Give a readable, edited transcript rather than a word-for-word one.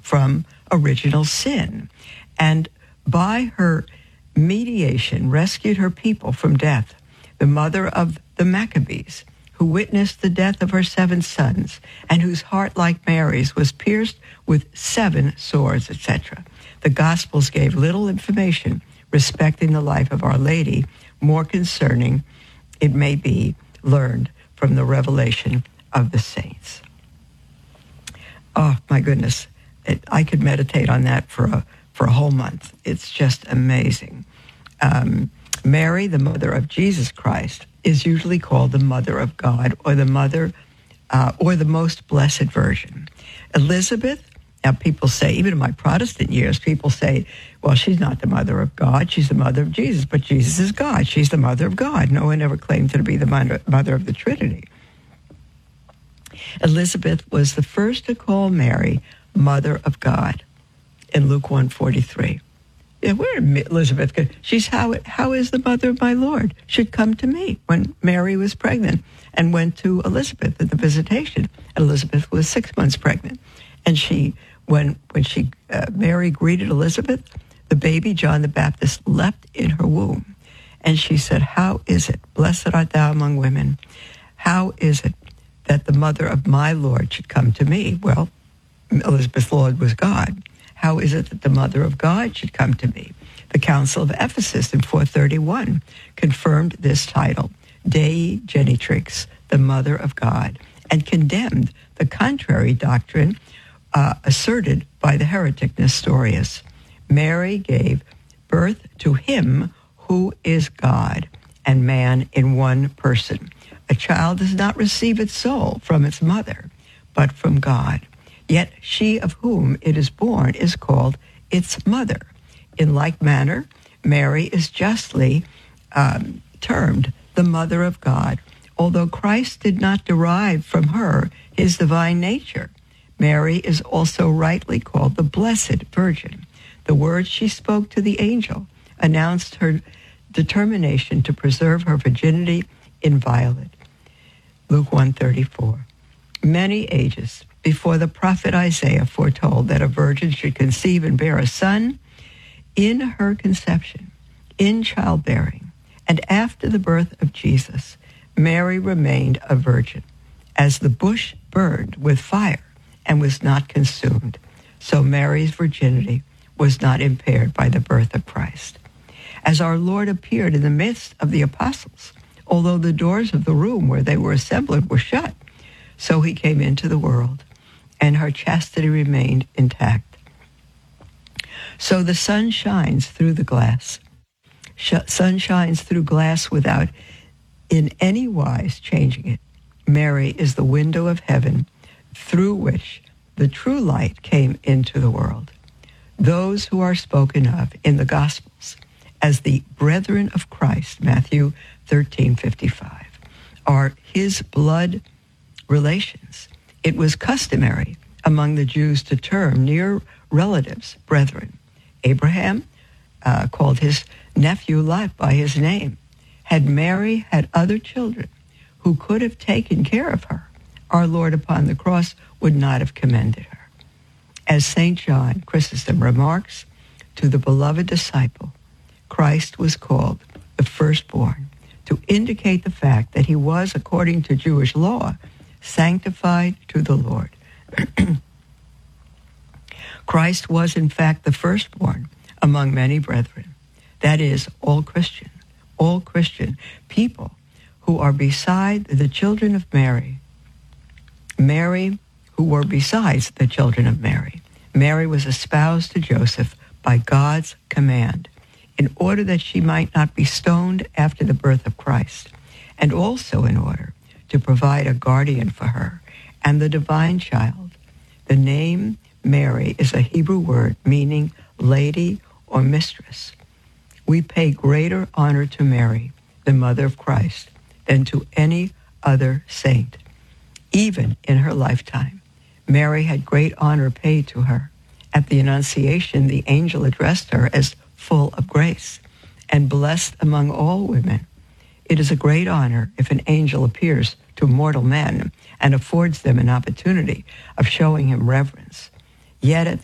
from original sin, and by her mediation rescued her people from death. The mother of the Maccabees, who witnessed the death of her 7 sons, and whose heart, like Mary's, was pierced with 7 swords, etc. The Gospels gave little information respecting the life of Our Lady, more concerning, it may be, learned from the revelation of the saints. Oh, my goodness. I could meditate on that for a whole month. It's just amazing. Mary, the mother of Jesus Christ, is usually called the Mother of God, or the Mother, or the Most Blessed Virgin. Elizabeth, now people say, even in my Protestant years, people say, well, she's not the Mother of God, she's the Mother of Jesus, but Jesus is God, she's the Mother of God. No one ever claimed her to be the mother of the Trinity. Elizabeth was the first to call Mary Mother of God in Luke 1:43. Yeah, where did Elizabeth go? She's how is the mother of my Lord should come to me, when Mary was pregnant and went to Elizabeth at the visitation. Elizabeth was 6 months pregnant. And when Mary greeted Elizabeth, the baby John the Baptist leapt in her womb. And she said, how is it, blessed art thou among women, how is it that the mother of my Lord should come to me? Well, Elizabeth's Lord was God. How is it that the mother of God should come to me? The Council of Ephesus in 431 confirmed this title, Dei Genitrix, the Mother of God, and condemned the contrary doctrine asserted by the heretic Nestorius. Mary gave birth to him who is God and man in one person. A child does not receive its soul from its mother, but from God. Yet she of whom it is born is called its mother. In like manner, Mary is justly termed the Mother of God, although Christ did not derive from her his divine nature. Mary is also rightly called the Blessed Virgin. The words she spoke to the angel announced her determination to preserve her virginity inviolate. Luke 1:34. Many ages before the prophet Isaiah foretold that a virgin should conceive and bear a son, in her conception, in childbearing, and after the birth of Jesus, Mary remained a virgin. As the bush burned with fire and was not consumed, so Mary's virginity was not impaired by the birth of Christ. As our Lord appeared in the midst of the apostles, although the doors of the room where they were assembled were shut, so he came into the world, and her chastity remained intact. So the sun shines through the glass. Sun shines through glass without in any wise changing it. Mary is the window of heaven through which the true light came into the world. Those who are spoken of in the Gospels as the brethren of Christ, Matthew 13:55, are his blood relations. It was customary among the Jews to term near relatives brethren. Abraham called his nephew Lot by his name. Had Mary had other children who could have taken care of her, our Lord upon the cross would not have commended her. As St. John Chrysostom remarks, to the beloved disciple, Christ was called the firstborn to indicate the fact that he was, according to Jewish law, sanctified to the Lord. Christ was, in fact, the firstborn among many brethren. That is, all Christian people who are beside the children of Mary. Mary, who were besides the children of Mary. Mary was espoused to Joseph by God's command in order that she might not be stoned after the birth of Christ, and also in order to provide a guardian for her and the divine child. The name Mary is a Hebrew word meaning lady or mistress. We pay greater honor to Mary, the mother of Christ, than to any other saint. Even in her lifetime, Mary had great honor paid to her. At the Annunciation, the angel addressed her as full of grace and blessed among all women. It is a great honor if an angel appears to mortal men and affords them an opportunity of showing him reverence. Yet at